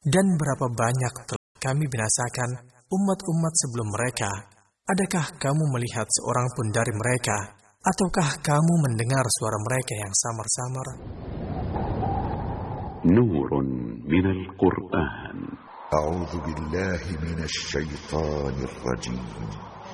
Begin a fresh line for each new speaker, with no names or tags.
Dan berapa banyak telah kami binasakan umat-umat sebelum mereka. Adakah kamu melihat seorang pun dari mereka, ataukah kamu mendengar suara mereka yang samar-samar?
Nurun minal Qur'an.
A'udzu billahi minasy syaithanir rajim.